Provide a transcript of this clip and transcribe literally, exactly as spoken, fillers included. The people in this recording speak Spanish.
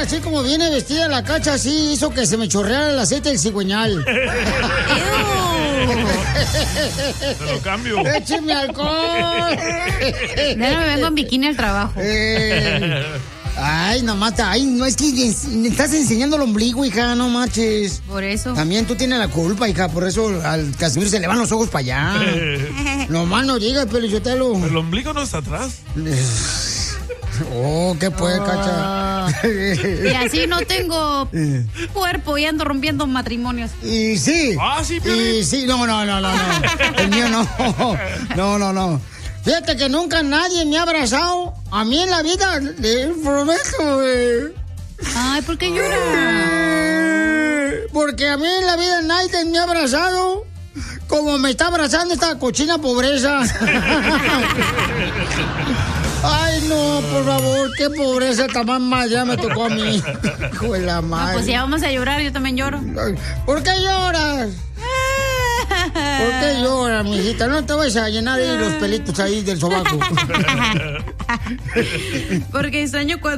así como viene vestida la Cacha, así hizo que se me chorreara el aceite del cigüeñal. Te lo cambio. ¡Écheme alcohol! Ya no me vengo en bikini al trabajo. Eh, ay, nomás, ay, no, es que me estás enseñando el ombligo, hija, no manches. Por eso. También tú tienes la culpa, hija, por eso al Casimiro se le van los ojos para allá. Nomás no digas, Pelichotelo. El ombligo no está atrás. Oh, ¿qué puede, Cacha? Y así no tengo cuerpo y ando rompiendo matrimonios. Y sí. Ah, sí, Y sí, no, no, no, no, no. El mío no. No, no, no. Fíjate que nunca nadie me ha abrazado. A mí en la vida, le prometo, güey. Ay, ¿por qué lloras? Porque a mí en la vida nadie me ha abrazado como me está abrazando esta cochina pobreza. Ay, no, por favor, qué pobreza tan más ya me tocó a mí. Hijo de la madre. No, pues ya vamos a llorar, yo también lloro. ¿Por qué lloras? ¿Por qué lloras, mijita? No te vayas a llenar ahí los pelitos ahí del sobaco. Porque extraño cuando